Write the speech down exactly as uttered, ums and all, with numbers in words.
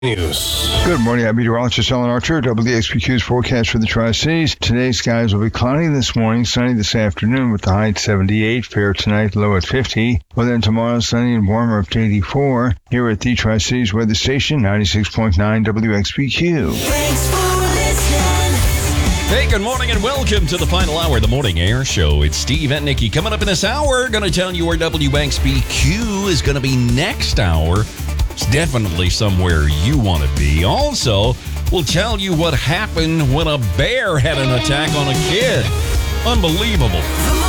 News. Good morning. I'm meteorologist Ellen Archer. W X P Q's forecast for the Tri-Cities. Today's skies will be cloudy this morning, sunny this afternoon with the high at seventy-eight, fair tonight, low at fifty. Well, then tomorrow, sunny and warmer up to eighty-four. Here at the Tri-Cities Weather Station, ninety-six point nine W X P Q. Thanks for listening. Hey, good morning and welcome to the final hour of the Morning Air Show. It's Steve and Nikki. Coming up in this hour, going to tell you where W X P Q is going to be next hour. It's definitely somewhere you want to be. Also, we'll tell you what happened when a bear had an attack on a kid. Unbelievable.